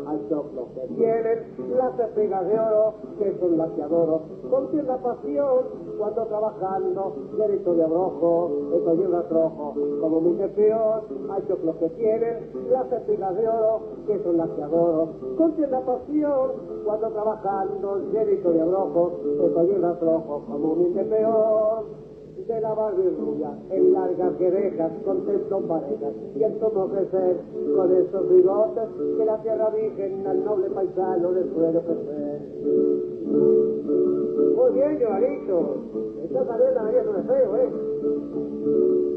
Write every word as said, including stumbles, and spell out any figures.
hay choclos que tienen las espigas de oro, que son las que adoro, con tierna pasión, cuando trabajando, derecho de abrojo, estoy en rastrojo, como mi peor, hay choclos que tienen las espigas de oro, que son las que adoro, con tierna pasión, cuando trabajando, derecho de abrojo, estoy en rastrojo, como mi peor. De la barbirrulla, en largas que dejas, contento parejas, y el tomo crecer con esos bigotes que la tierra virgen al noble paisano le suele ofrecer. Muy bien, Joanito, esta saliendo ahí no es feo, ¿eh?